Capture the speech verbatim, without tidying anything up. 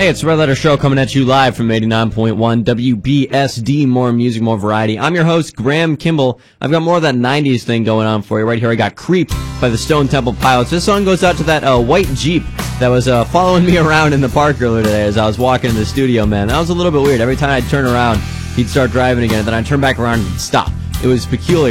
Hey, it's the Red Letter Show coming at you live from eighty-nine point one W B S D. More music, more variety. I'm your host, Graham Kimball. I've got more of that nineties thing going on for you. Right here, I got Creep by the Stone Temple Pilots. This song goes out to that uh, white Jeep that was uh, following me around in the park earlier today as I was walking in the studio, man. That was a little bit weird. Every time I'd turn around, he'd start driving again, and then I'd turn back around and he'd stop. It was peculiar.